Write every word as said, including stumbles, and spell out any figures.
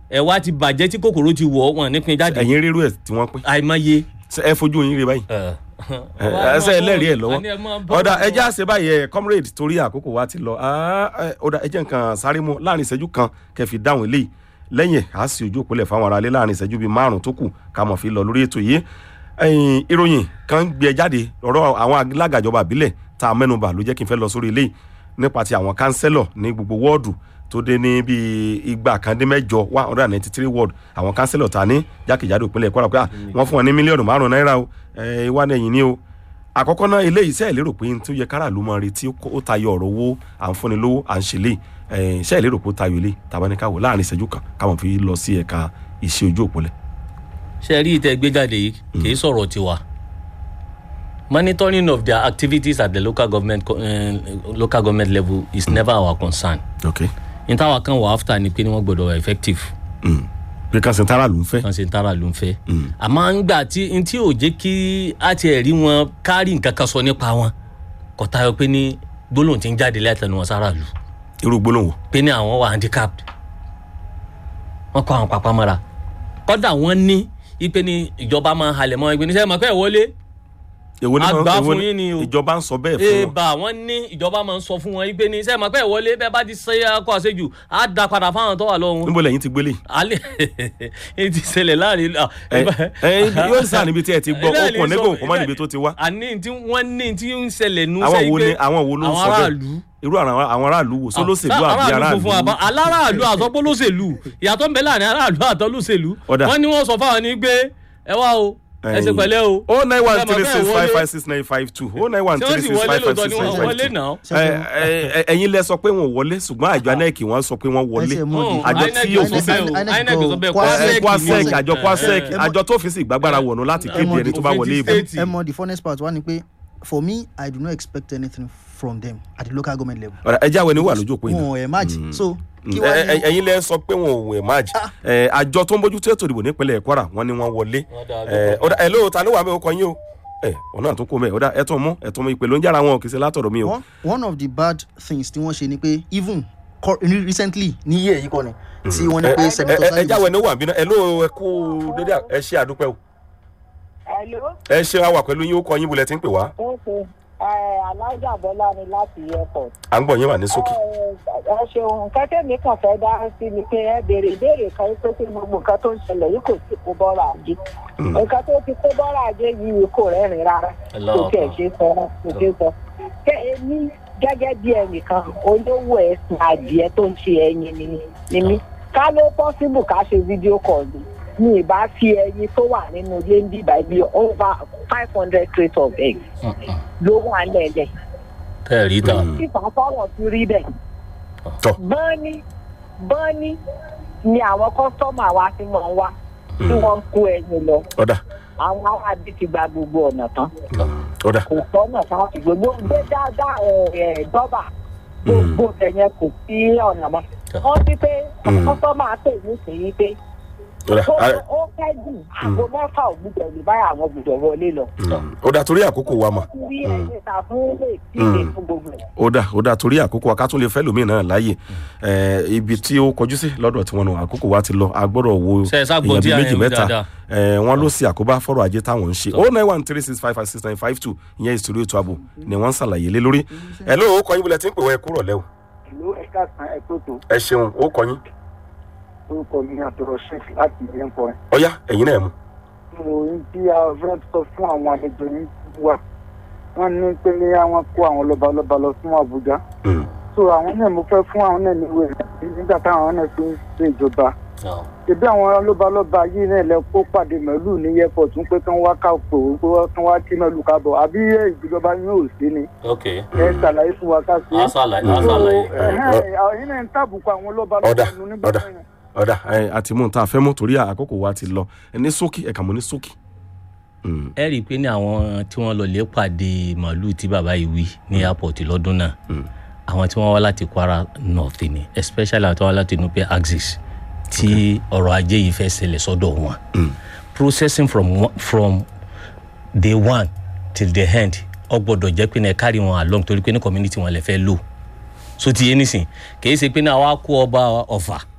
ẹ wá ti bàjẹ́ tí kòkòrò ti wọ̀ wọ́n nípìn jáde. ẹ̀yin rírú ẹ̀ tí wọ́n pín. àìmọye. ẹ fojú yín rí báyìí. ẹsẹ̀ ẹlẹ́rìí ẹ̀ lọ́wọ́. ọ̀dà ẹja ṣe báyìí ẹ̀ comrade torí àkókò wa ti lọ. ọ̀dà ẹjẹ̀ nǹkan sáré mu láàrin ìṣẹ́jú kan kẹfì dáhùn eléyìí lẹ́yìn á sì ojú òpólẹ̀ fáwọn aráalé láàrin ìṣẹ́jú bíi márùn-ún tó kù ká mọ̀ fi lọ lórí ètò yìí. ìròyìn kan gbé ẹ jáde ọ̀rọ̀ àwọn alágàjọba àbílẹ̀ tá a mẹ́nubà ló jẹ́ kí n fẹ́ lọ sórí eléyìí nípa ti àwọn kánsẹ́lọ̀ ní gbogbo wọ́ọ̀dù tó dé ní bíi igba kan dín mẹ́jọ one hundred and ninety three ward àwọn kánsẹ́lọ̀ ta ní jákèjádò ìpínlẹ̀ Kwara pé wọ́n fún wọn ní mílíọ̀nù márùn-ún náírà o ìwà nẹ̀yìn ni o. àkọ́kọ́ náà eléyìí sẹ́ẹ̀ lérò pé tó yẹ káràlú máa retí ó tayọ ọ̀rọ̀ owó à ń fúnni lówó à ń ṣe lé sẹ́ẹ̀ lérò pé ó tayọ ilé tàbáníkàwò láàrin ìṣẹ́jú kan káwọn fi lọ sí ẹ̀ka ìṣe ojú òpólẹ̀. ṣe rí ìtẹ́ gbéjáde yìí kì í sọ̀rọ̀ tiwa monitoring of their activities at the local government uh, local government level is mm. never our concern. Okay. In tawa kan wa after ni pé ni wọ́n gbọ́dọ̀ effective. Mm. Pé kan sentara ló ń fẹ́. Kan sentara ló ń fẹ́. Àmọ́ ńgbà tí n tí ò jẹ́ kí a ti rí wọn kárí nǹkan kan sọ nípa wọn. Kò tayọ pé ní gbólóhùn tí ń jáde látẹnu wọn sára lù. Irú gbólóhùn wo? Pé ní àwọn wà handicapped. Wọ́n kọ́ àwọn pàpà mọ́ra. Kódà wọ́n ní ipe ní ìjọba máa halẹ̀ mọ́ ẹgbẹ́ níṣẹ́ máa pẹ́ wọlé. Èwo ni àgbà fún yín ni o ìjọba ń sọ bẹ́ẹ̀ fún wọn. èèbà wọn ní ìjọba máa ń sọ fún wọn yìí pé ní sẹ́ẹ̀ máa pẹ́ wọlé bẹ́ẹ̀ bá ti ṣe akọ àṣejù á da padà fáwọn tó wà lọ́wọ́. níbo lẹ́yìn ti gbélé. alẹ́ ẹ ti ṣẹlẹ̀ láàrin. ẹ ẹ yóò sá níbi tí ẹ ti gbọ́ okùn nígbà òkú mọ́ níbi tó ti wá. àní tí wọ́n ní tí ń ṣẹlẹ̀ nù sẹ́yìn pé àwọn wo ló ń sọ bẹ́ẹ̀ irú àwọn aráàlú wo sólóṣèlú àbí aráàlú. aláàlú àtọ́pọ́lóṣèlú ìyàtọ̀ ń bẹ láàrin aráàlú àtọ́lóṣèlú wọ́n ní wọ́n sọ fáwọn ní pé ẹ wá o ẹ ṣe pẹ̀lẹ́ o. o nine one three six five five six nine five two o nine one three six five five six nine five two. ẹ̀yin lẹ sọ pé wọ́n wọlé ṣùgbọ́n àjọ anec wọ́n sọ pé wọ́n wọlé. àjọ tí yóò fi sí kwasec àjọ kwasec àjọ tó fi sí ìgbàgbára wọ̀nù láti kéde ẹni tó bá wọlé ìbò. ẹ mọ the funnest part wá ni pé for me I do not expect anything from them at the local government level. ẹ jáwé ni wà lójú òpó yìí. wọn ò imagine so. ẹ̀yin lẹ sọ pé wọn ò imagine àjọ tó ń bójú tó ètò ìdìbò nípínlẹ̀ Kwara wọ́n ní wọ́n wọlé ẹ lóò ta ló wà mí ó kọ yín o ẹ ọ̀nà àtún kó mẹ́ ọ̀dà ẹ tún mú ẹ tún mú ìpè ló ń jára wọn kì í ṣe látọ̀dọ̀ mi o. one of the bad things tí wọ́n ṣe ni pé even recently ní iye èyí kọ́ ni tí wọ́n ní pé senator Saliu. ẹ jáwé ni ó wà mí náà ẹ lóò ẹ kú dédé ẹ ṣe àdúpẹ́ o. ẹ ṣe àwà pẹ̀lú yín ó kọ yín bulẹ̀ tí ń pè wá. alájà bọ́lá ni láti airport. à ń gbọ́ yín wà ní sókè. ẹ ṣeun nǹkan tẹ́mi kàn fẹ́ dá sí ni pé ẹ béèrè ìbéèrè kan pé kí gbogbo nǹkan tó ń ṣẹlẹ̀ yìí kò sí kó bọ́ra àjẹ. nǹkan tó ti kó bọ́ra àjẹ yìí kò rẹ́rìn rárá kò tiẹ̀ ṣe sọ kò ṣe sọ. kẹ́ ẹ ní gẹ́gẹ́ bí ẹnìkan olówó ẹ̀sìn adìẹ tó ń ṣe ẹyin ni mí ká ló pọ́sibù ká ṣe fídíò kọ́ọ̀lù ní ìbá fi ẹyin tó wà nínú ilé ń bíbá ibi over five hundred crate of eggs ló wà lẹ́lẹ̀. tẹ́ ẹ rí ta. ìfà fọwọ́ ti rí bẹ́ẹ̀. bọ́ọ̀nì bọ́ọ̀nì ni àwọn kọ́sọ́mà wa ti mọ̀ ń wá tí wọ́n ń kó ẹyin lọ. àwọn aráàlú ti gba gbogbo ọ̀nà tán. kò sọ́nà táwọn ti gbogbo gbé dáadáa ẹ̀ dọ́bà gbogbo ẹ̀yẹn kò sí ọ̀nà mọ́. wọ́n ti pé kọ́sọ́mà pè ní sèyí pé ó fẹ́ jù àgbo mẹ́fà ò gbúdọ̀ lè báyà àwọn gbúdọ̀ wọlé lọ. ó dà torí àkókò wa mà. ó dà ó dà torí àkókò wa ká tún lè fẹ́ lómi náà láàyè ibi tí ó kọjú sí lọ́dọ̀ tí wọ́n nù àkókò wa ti lọ a gbọ́dọ̀ wo èèyàn bíi méjì mẹ́ta wọ́n ló sì àkóbá fọ́rọ̀ ajé táwọn ń ṣe o nine one three six five five six nine five two ìyẹn ìṣòro ètò ààbò ni wọ́n ń ṣàlàyé lé lórí. ẹ ló ó kọ yín bulẹ̀ tí ń pè wọ́n ẹ kúrọ̀ lẹ́wọ̀. ẹ ṣeun ó kọ yín orúkọ mi àtọ̀rọ̀ ṣẹ́f láti ilé ń pọ̀ ẹ̀. ọ̀yá ẹ̀yin náà mú. mo ń bí àwọn sọ fún àwọn àlejò ní wà wọ́n ní pé ní àwọn kó àwọn lọ́balọ́ba lọ fún Àbújá. so àwọn náà mo fẹ́ fún àwọn náà níwèé nígbà táwọn náà fi ń ṣe ìjọba. ṣèbí àwọn lọ́balọ́ba yìí náà lẹ kó pàdé mẹ́lù ní airport ń pé kí wọ́n wá káàpọ̀ pé kí wọ́n wá kí mẹ́lù káàbọ̀ àbí ìjọba yóò sí ni. ẹ ṣàlàyé fún wa ká sí. a ṣàlàyé a ṣàlàyé. àwọn yìí náà ń tàbùkù àwọn lọ́balọ́ba nínú nígbà náà. ọ̀dà àti mú un tá a fẹ́ mú torí àkókò wa ti lọ ní ṣókí ẹ̀ka mọ́ ní ṣókí. ẹ rí i pé ní àwọn tí wọ́n lọ lè pàdé màálùú tí bàbá yìí wí ní airport lọ́dún náà àwọn tí wọ́n wá láti Kwara North ni especially àwọn tí wọ́n wá láti Nupe axis tí ọrọ̀ ajé yìí fẹ́ ṣẹlẹ̀ sọ́dọ̀ wọn processing from from day one till the end ó gbọ́dọ̀ jẹ́ pé ní ẹ carry wọn along torí pé ní community wọn lè fẹ́ lò so ti yé nísìn kì í ṣe pé ní àwa kó ọba Ọ̀fà